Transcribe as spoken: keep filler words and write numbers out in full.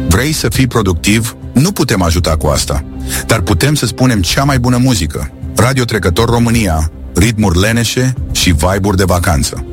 Vrei să fii productiv? Nu putem ajuta cu asta, dar putem să spunem cea mai bună muzică. Radio Trecător România, ritmuri leneșe și vibe-uri de vacanță.